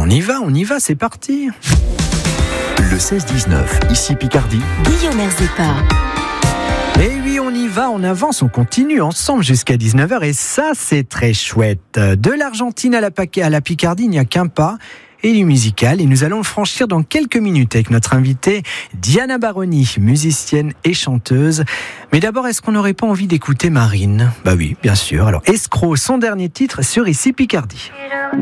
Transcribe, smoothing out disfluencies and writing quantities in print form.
On y va, c'est parti. Le 16-19, ici Picardie. Guillaume Erzepa. Et oui, on y va, on avance, on continue ensemble jusqu'à 19h et ça, c'est très chouette. De l'Argentine à la Picardie, il n'y a qu'un pas. Et du musical, et nous allons le franchir dans quelques minutes avec notre invitée Diana Baroni, musicienne et chanteuse. Mais d'abord, est-ce qu'on n'aurait pas envie d'écouter Marine ? Bah oui, bien sûr. Alors, Escroc, son dernier titre sur Ici Picardie.